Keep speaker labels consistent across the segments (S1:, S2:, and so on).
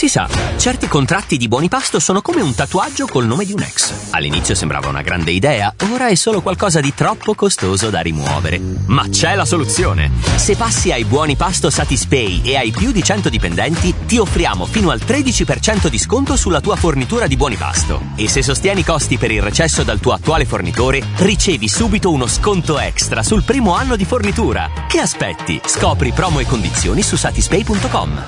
S1: Si sa, certi contratti di buoni pasto sono come un tatuaggio col nome di un ex. All'inizio sembrava una grande idea, ora è solo qualcosa di troppo costoso da rimuovere. Ma c'è la soluzione! Se passi ai buoni pasto Satispay e hai più di 100 dipendenti, ti offriamo fino al 13% di sconto sulla tua fornitura di buoni pasto. E se sostieni i costi per il recesso dal tuo attuale fornitore, ricevi subito uno sconto extra sul primo anno di fornitura. Che aspetti? Scopri promo e condizioni su satispay.com.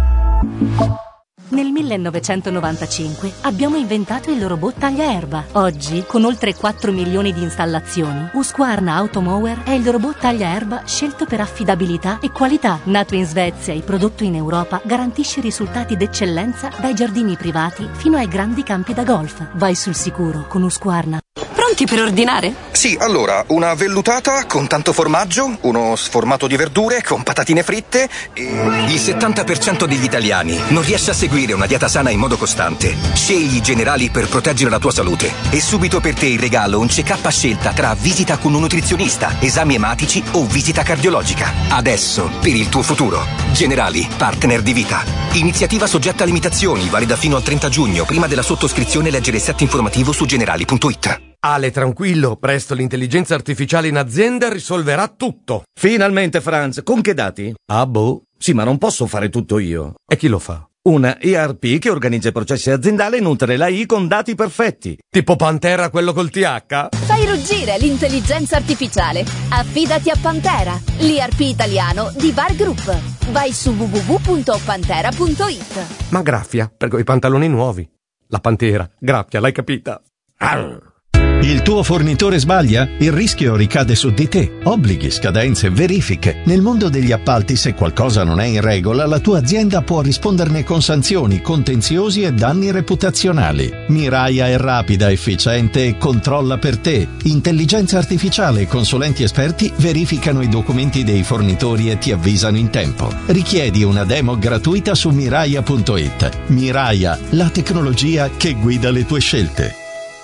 S2: Nel 1995 abbiamo inventato il robot tagliaerba. Oggi, con oltre 4 milioni di installazioni, Husqvarna Automower è il robot tagliaerba scelto per affidabilità e qualità. Nato in Svezia e prodotto in Europa, garantisce risultati d'eccellenza dai giardini privati fino ai grandi campi da golf. Vai sul sicuro con Husqvarna.
S3: Pronti per ordinare?
S4: Sì, allora, una vellutata con tanto formaggio, uno sformato di verdure con patatine fritte e... Il 70% degli italiani non riesce a seguire una dieta sana in modo costante. Scegli i Generali per proteggere la tua salute. E subito per te in regalo un check-up a scelta tra visita con un nutrizionista, esami ematici o visita cardiologica. Adesso, per il tuo futuro. Generali, partner di vita. Iniziativa soggetta a limitazioni, valida fino al 30 giugno. Prima della sottoscrizione leggere il set informativo su generali.it.
S5: Ale, tranquillo, presto l'intelligenza artificiale in azienda risolverà tutto.
S6: Finalmente, Franz, con che dati?
S5: Ah, boh.
S6: Sì, ma non posso fare tutto io.
S5: E chi lo fa?
S6: Una ERP che organizza i processi aziendali e nutre l'AI con dati perfetti.
S5: Tipo Pantera, quello col TH?
S3: Fai ruggire l'intelligenza artificiale. Affidati a Pantera, l'ERP italiano di VAR Group. Vai su www.pantera.it.
S5: Ma graffia, perché ho i pantaloni nuovi. La Pantera, graffia, l'hai capita? Arr.
S7: Il tuo fornitore sbaglia? Il rischio ricade su di te. Obblighi, scadenze, verifiche. Nel mondo degli appalti, se qualcosa non è in regola, la tua azienda può risponderne con sanzioni, contenziosi e danni reputazionali. Miraia è rapida, efficiente e controlla per te. Intelligenza artificiale e consulenti esperti verificano i documenti dei fornitori e ti avvisano in tempo. Richiedi una demo gratuita su miraia.it. Miraia, la tecnologia che guida le tue scelte.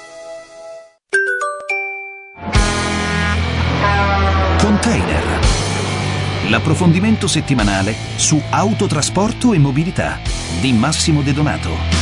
S8: Container. L'approfondimento settimanale su autotrasporto e mobilità di Massimo De Donato.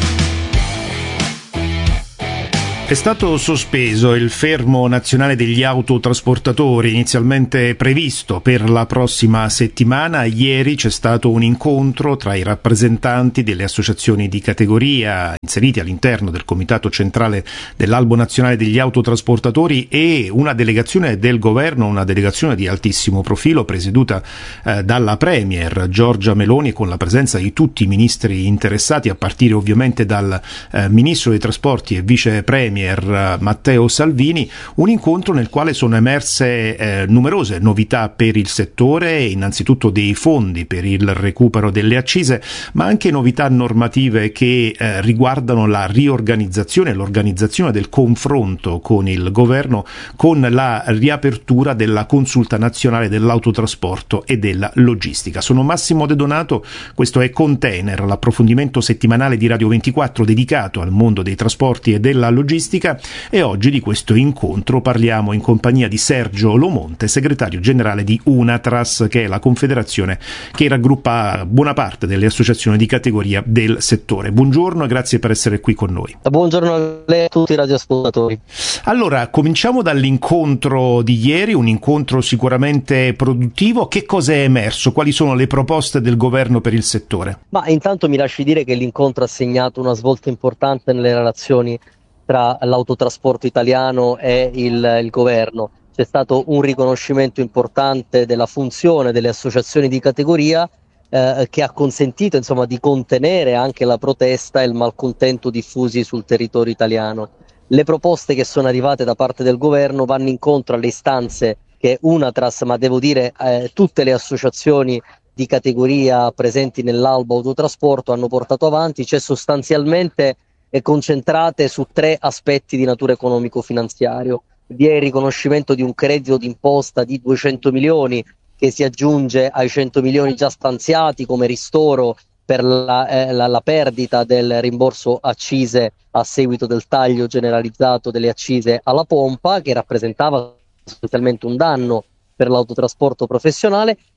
S9: È stato sospeso il fermo nazionale degli autotrasportatori inizialmente previsto per la prossima settimana. Ieri c'è stato un incontro tra i rappresentanti delle associazioni di categoria inseriti all'interno del Comitato Centrale dell'Albo Nazionale degli Autotrasportatori e una delegazione del governo, una delegazione di altissimo profilo presieduta dalla Premier Giorgia Meloni, con la presenza di tutti i ministri interessati, a partire ovviamente dal Ministro dei Trasporti e Vice Premier Matteo Salvini. Un incontro nel quale sono emerse numerose novità per il settore, innanzitutto dei fondi per il recupero delle accise, ma anche novità normative che riguardano la riorganizzazione e l'organizzazione del confronto con il governo, con la riapertura della consulta nazionale dell'autotrasporto e della logistica. Sono Massimo De Donato, questo è Container, l'approfondimento settimanale di Radio 24 dedicato al mondo dei trasporti e della logistica, e oggi di questo incontro parliamo in compagnia di Sergio Lomonte, segretario generale di Unatras, che è la confederazione che raggruppa buona parte delle associazioni di categoria del settore. Buongiorno e grazie per essere qui con noi.
S10: Buongiorno a lei e a tutti i radioascoltatori.
S9: Allora, cominciamo dall'incontro di ieri, un incontro sicuramente produttivo. Che cosa è emerso? Quali sono le proposte del governo per il settore?
S10: Ma intanto mi lasci dire che l'incontro ha segnato una svolta importante nelle relazioni tra l'autotrasporto italiano e il governo. C'è stato un riconoscimento importante della funzione delle associazioni di categoria che ha consentito di contenere anche la protesta e il malcontento diffusi sul territorio italiano. Le proposte che sono arrivate da parte del governo vanno incontro alle istanze che Unatras, ma devo dire tutte le associazioni di categoria presenti nell'albo autotrasporto hanno portato avanti. C'è sostanzialmente concentrate su tre aspetti di natura economico-finanziario. Vi è il riconoscimento di un credito d'imposta di 200 milioni che si aggiunge ai 100 milioni già stanziati come ristoro per la perdita del rimborso accise a seguito del taglio generalizzato delle accise alla pompa, che rappresentava sostanzialmente un danno per l'autotrasporto professionale,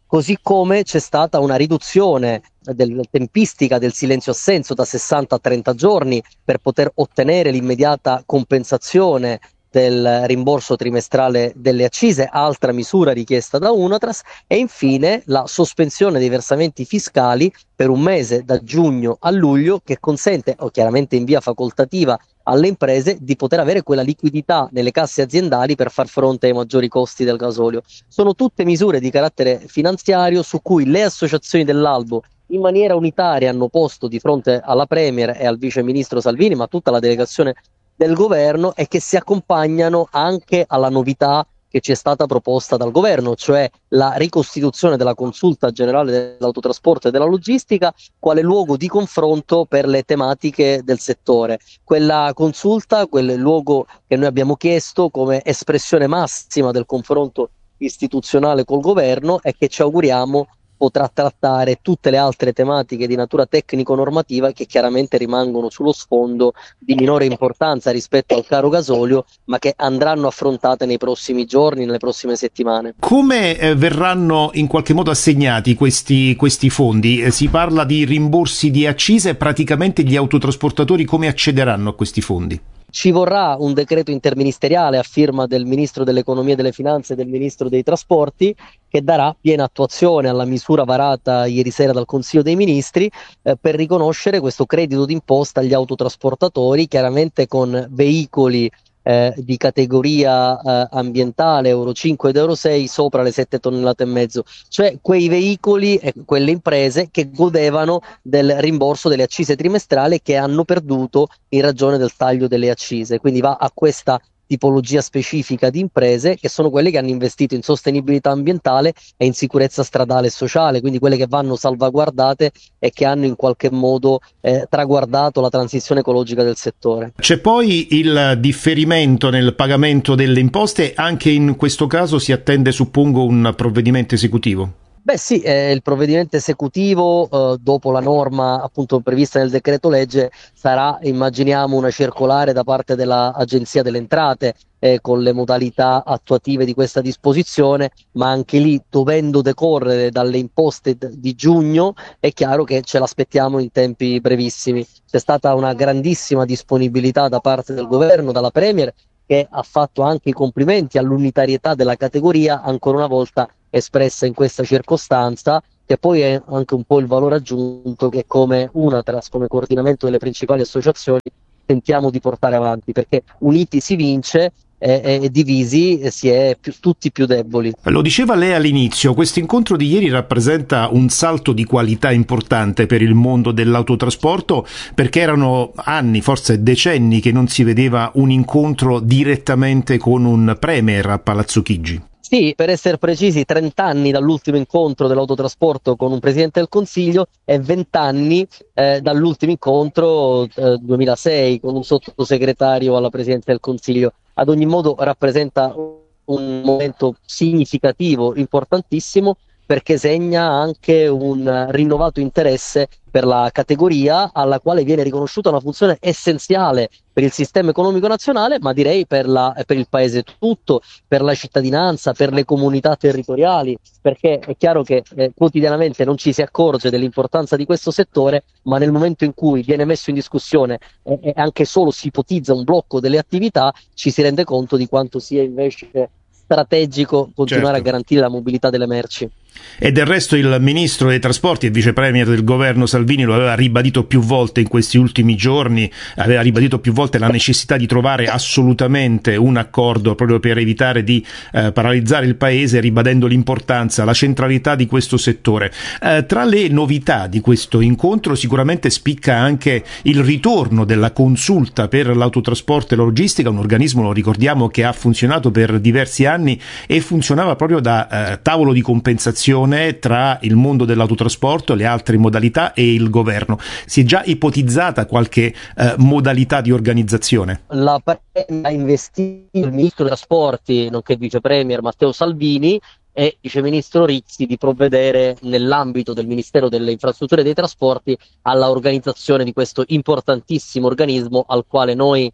S10: così come c'è stata una riduzione della tempistica del silenzio assenso da 60 a 30 giorni per poter ottenere l'immediata compensazione del rimborso trimestrale delle accise, altra misura richiesta da Unatras, e infine la sospensione dei versamenti fiscali per un mese da giugno a luglio, che consente, o chiaramente in via facoltativa, alle imprese di poter avere quella liquidità nelle casse aziendali per far fronte ai maggiori costi del gasolio. Sono tutte misure di carattere finanziario su cui le associazioni dell'albo in maniera unitaria hanno posto di fronte alla Premier e al Vice Ministro Salvini, ma tutta la delegazione del governo, e che si accompagnano anche alla novità che ci è stata proposta dal governo, cioè la ricostituzione della consulta generale dell'autotrasporto e della logistica quale luogo di confronto per le tematiche del settore. Quella consulta, quel luogo che noi abbiamo chiesto come espressione massima del confronto istituzionale col governo e che ci auguriamo potrà trattare tutte le altre tematiche di natura tecnico-normativa che chiaramente rimangono sullo sfondo di minore importanza rispetto al caro gasolio, ma che andranno affrontate nei prossimi giorni, nelle prossime settimane.
S9: Come verranno in qualche modo assegnati questi fondi? Si parla di rimborsi di accise, praticamente gli autotrasportatori come accederanno a questi fondi?
S10: Ci vorrà un decreto interministeriale a firma del Ministro dell'Economia e delle Finanze e del Ministro dei Trasporti che darà piena attuazione alla misura varata ieri sera dal Consiglio dei Ministri per riconoscere questo credito d'imposta agli autotrasportatori, chiaramente con veicoli di categoria ambientale Euro 5 ed Euro 6 sopra le 7,5 tonnellate, cioè quei veicoli e quelle imprese che godevano del rimborso delle accise trimestrali che hanno perduto in ragione del taglio delle accise. Quindi va a questa tipologia specifica di imprese che sono quelle che hanno investito in sostenibilità ambientale e in sicurezza stradale e sociale, quindi quelle che vanno salvaguardate e che hanno in qualche modo traguardato la transizione ecologica del settore.
S9: C'è poi il differimento nel pagamento delle imposte, anche in questo caso si attende, suppongo, un provvedimento esecutivo?
S10: Beh sì, il provvedimento esecutivo dopo la norma appunto prevista nel decreto legge sarà, immaginiamo, una circolare da parte dell'Agenzia delle Entrate con le modalità attuative di questa disposizione, ma anche lì dovendo decorrere dalle imposte di giugno è chiaro che ce l'aspettiamo in tempi brevissimi. C'è stata una grandissima disponibilità da parte del governo, dalla Premier, che ha fatto anche i complimenti all'unitarietà della categoria, ancora una volta espressa in questa circostanza, che poi è anche un po' il valore aggiunto che come Unatras, come coordinamento delle principali associazioni, tentiamo di portare avanti, perché uniti si vince e divisi si è tutti più deboli.
S9: Lo diceva lei all'inizio, questo incontro di ieri rappresenta un salto di qualità importante per il mondo dell'autotrasporto, perché erano anni, forse decenni, che non si vedeva un incontro direttamente con un premier a Palazzo Chigi.
S10: Sì, per essere precisi 30 anni dall'ultimo incontro dell'autotrasporto con un Presidente del Consiglio e 20 anni dall'ultimo incontro 2006 con un sottosegretario alla Presidenza del Consiglio. Ad ogni modo rappresenta un momento significativo, importantissimo, perché segna anche un rinnovato interesse per la categoria alla quale viene riconosciuta una funzione essenziale per il sistema economico nazionale, ma direi per il paese tutto, per la cittadinanza, per le comunità territoriali, perché è chiaro che quotidianamente non ci si accorge dell'importanza di questo settore, ma nel momento in cui viene messo in discussione e anche solo si ipotizza un blocco delle attività, ci si rende conto di quanto sia invece strategico continuare a garantire la mobilità delle merci.
S9: E del resto il ministro dei trasporti e vice premier del governo Salvini lo aveva ribadito più volte in questi ultimi giorni, aveva ribadito più volte la necessità di trovare assolutamente un accordo proprio per evitare di paralizzare il paese, ribadendo l'importanza, la centralità di questo settore. Tra le novità di questo incontro sicuramente spicca anche il ritorno della consulta per l'autotrasporto e la logistica, un organismo, lo ricordiamo, che ha funzionato per diversi anni e funzionava proprio da tavolo di compensazione tra il mondo dell'autotrasporto, le altre modalità e il governo. Si è già ipotizzata qualche modalità di organizzazione?
S10: La ha investito il ministro dei trasporti, nonché vice premier Matteo Salvini, e vice ministro Rizzi di provvedere nell'ambito del Ministero delle Infrastrutture e dei Trasporti alla organizzazione di questo importantissimo organismo al quale noi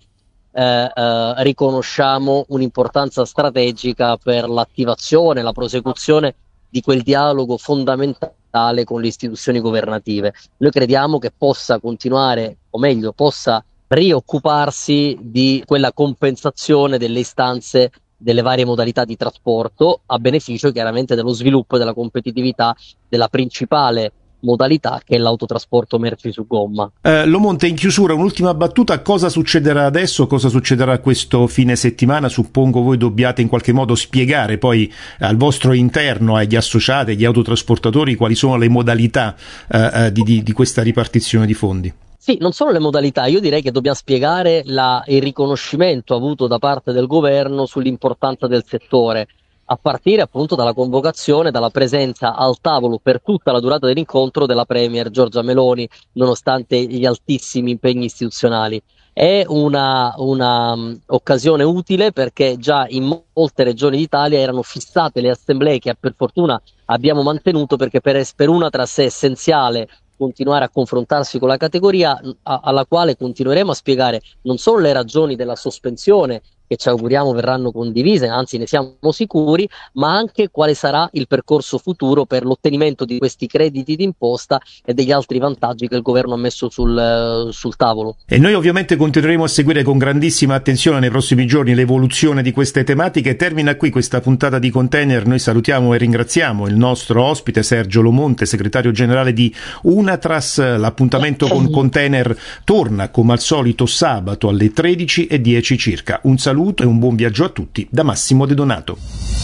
S10: riconosciamo un'importanza strategica per l'attivazione, la prosecuzione di quel dialogo fondamentale con le istituzioni governative. Noi crediamo che possa continuare, o meglio, possa rioccuparsi di quella compensazione delle istanze delle varie modalità di trasporto, a beneficio chiaramente dello sviluppo e della competitività della principale modalità, che è l'autotrasporto merci su gomma.
S9: Lomonte, in chiusura un'ultima battuta: cosa succederà adesso, cosa succederà questo fine settimana? Suppongo voi dobbiate in qualche modo spiegare poi al vostro interno, agli associati, agli autotrasportatori, quali sono le modalità di questa ripartizione di fondi.
S10: Sì, non solo le modalità, io direi che dobbiamo spiegare il riconoscimento avuto da parte del governo sull'importanza del settore, a partire appunto dalla convocazione, dalla presenza al tavolo per tutta la durata dell'incontro della Premier Giorgia Meloni, nonostante gli altissimi impegni istituzionali. È una occasione utile, perché già in molte regioni d'Italia erano fissate le assemblee, che per fortuna abbiamo mantenuto, perché per una tra sé essenziale continuare a confrontarsi con la categoria, alla quale continueremo a spiegare non solo le ragioni della sospensione, che ci auguriamo verranno condivise, anzi ne siamo sicuri, ma anche quale sarà il percorso futuro per l'ottenimento di questi crediti d'imposta e degli altri vantaggi che il governo ha messo sul tavolo.
S9: E noi ovviamente continueremo a seguire con grandissima attenzione nei prossimi giorni l'evoluzione di queste tematiche. Termina qui questa puntata di Container. Noi salutiamo e ringraziamo il nostro ospite Sergio Lomonte, segretario generale di Unatras. L'appuntamento con Container torna come al solito sabato alle 13:10 circa. Un saluto e un buon viaggio a tutti da Massimo De Donato.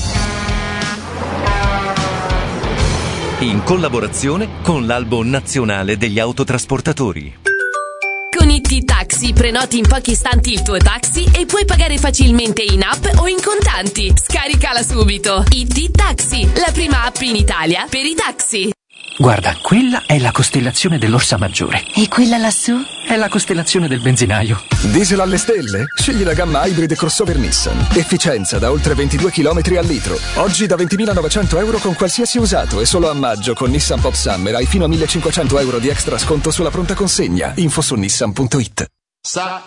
S11: In collaborazione con l'Albo Nazionale degli Autotrasportatori.
S12: Con IT Taxi prenoti in pochi istanti il tuo taxi e puoi pagare facilmente in app o in contanti. Scaricala subito. IT Taxi, la prima app in Italia per i taxi.
S13: Guarda, quella è la costellazione dell'Orsa Maggiore.
S14: E quella lassù?
S13: È la costellazione del benzinaio.
S15: Diesel alle stelle? Scegli la gamma Hybrid crossover Nissan. Efficienza da oltre 22 km al litro. Oggi da 20.900 euro con qualsiasi usato, e solo a maggio con Nissan Pop Summer hai fino a 1.500 euro di extra sconto sulla pronta consegna. Info su nissan.it.